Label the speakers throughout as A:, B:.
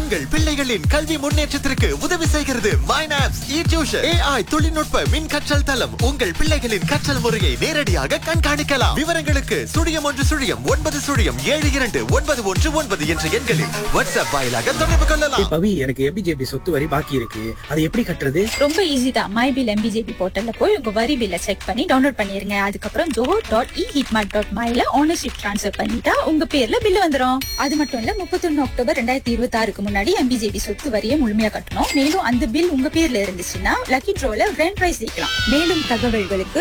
A: உங்கள் பிள்ளைகளின் கல்வி முன்னேற்றத்திற்கு உதவி செய்கிறது மைனாப்ஸ் இ-டியூஷன். AI தொழில்நுட்ப மின் கற்றல் தளம். உங்கள் பிள்ளைகளின் கற்றல் முறையை நேரடியாக கண்காணிக்கலாம். விவரங்களுக்கு *1 என்ற எண்களில் வாட்ஸ்அப் வாயிலாக தொடர்பு கொள்ளலாம்.
B: பவி, எனக்கு எம்பிஜேபி சொத்து வரி பாக்கி இருக்கு. அதை எப்படி கட்டுறது?
C: ரொம்ப ஈஸி தான். மை பில் எம்பிஜேபி போர்ட்டல்ல போய் உங்க வரி பில்ல செக் பண்ணி டவுன்லோட் பண்ணிருங்க. அதுக்கப்புறம் johor.ehitmart.my ஓனர்ஷிப் ட்ரான்ஸ்ஃபர் பண்ணிட்டா உங்க பேர்ல பில் வந்துரும். அது மட்டும் இல்ல, 31 அக்டோபர் 2026க்கு முன்னாடி எம்பிஜேபி சொத்து வரியை முழுமையா கட்டணும். மேலும் அந்த பில் உங்க பேர்ல இருந்துச்சுன்னா லக்கி ட்ரோல கிராண்ட் பிரைஸ் ஜெயிக்கலாம். மேலும் தகவல்களுக்கு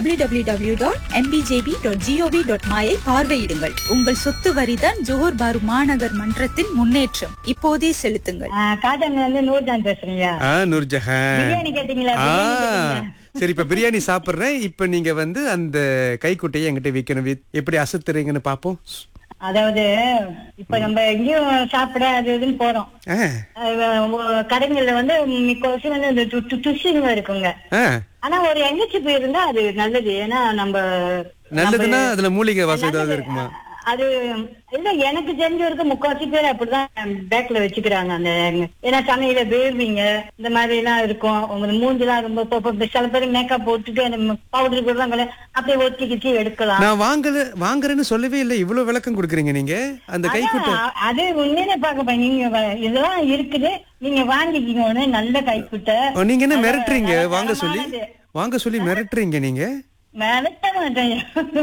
C: www.mbjb.gov.my பார்வையிடுங்கள். உங்கள் சொத்து வரிதான் ஜோஹர் பாரு மாநகர் மன்றத்தின் முன்னேற்றம். இப்போதே செலுத்துங்கள்.
D: காஜாங்க வந்து நூர்ஜான் பேசுறீங்க.
E: நூர்ஜஹான்.
D: பிரியாணி கேட்டீங்களா?
E: சரி, இப்ப பிரியாணி சாப்பிடுறேன். இப்ப நீங்க வந்து அந்த கைக்குட்டையை என்கிட்ட விக்கணும். எப்படி அசத்துறீங்கன்னு பாப்போம்.
D: அதாவது இப்ப நம்ம எங்கேயும் சாப்பிட அது இதுன்னு போறோம். கடைகள்ல வந்து மிக்கவாசி வந்து இந்த துஷிங்க இருக்குங்க. ஆனா ஒரு எங்கச்சி போயிருந்தா அது நல்லது. ஏன்னா நம்ம
E: நல்லதுன்னா அதுல மூலிகை வாசம் ஏதாவது இருக்குமா?
D: அது இல்ல, எனக்கு தெரிஞ்ச வரைக்கும் முக்காவாசி பேர் அப்படிதான் பேக்ல வச்சுக்கிறாங்க. அந்த ஏன்னா சமையல வேர்விங்க இந்த மாதிரி எல்லாம் இருக்கும். உங்க மூஞ்செல்லாம் ரொம்ப சில பேர் மேக்கப் போட்டுட்டு அந்த பவுடர் போடுறாங்கல்ல, அப்படியே ஒத்திக்கிச்சு எடுக்கலாம்.
E: நான் வாங்குறேன்னு சொல்லவே இல்லை. இவ்வளவு விளக்கம் கொடுக்குறீங்க நீங்க. அந்த கைக்குட்டை
D: அது உண்மையிலே பாக்க நீங்க இதெல்லாம் இருக்குது. நீங்க வாங்கிக்கீங்க நல்ல கைக்குட்டை.
E: நீங்க என்ன மிரட்டுறீங்க? வாங்க சொல்லி மிரட்டுறீங்க நீங்க.
D: மிரட்ட மாட்டேன்.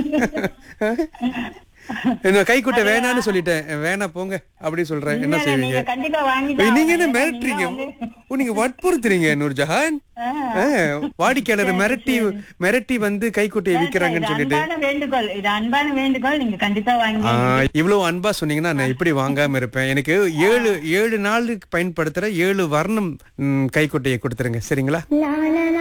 E: என்ன கைக்குட்டை வேணான்னு சொல்லிட்டேன். வேணா போங்க அப்படி சொல்றேன். என்ன செய்வீங்க?
D: கண்டிப்பா வாங்கி.
E: நீங்க என்ன மிரட்டுறீங்க? நீங்க வற்புறுத்துறீங்க நூர்ஜஹான். வாடிக்கையாளர் மிரட்டி வந்து கைக்குட்டையை விக்கிறாங்கன்னு சொல்லிட்டு.
D: வேண்டுகோள், இது அன்பான வேண்டுகோள். நீங்க கண்டிப்பா வாங்கி.
E: இவ்வளவு அன்பா சொன்னீங்கன்னா நான் இப்படி வாங்காம இருப்பேன். எனக்கு 7 நாளுக்கு பயன்படுத்துற 7 வர்ணம் கைக்குட்டையை கொடுத்துருங்க, சரிங்களா?